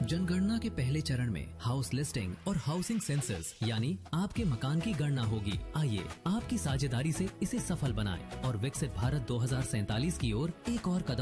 जनगणना के पहले चरण में हाउस लिस्टिंग और हाउसिंग सेंसस यानी आपके मकान की गणना होगी। आइए आपकी साझेदारी से इसे सफल बनाएं और विकसित भारत 2047 की ओर एक और कदम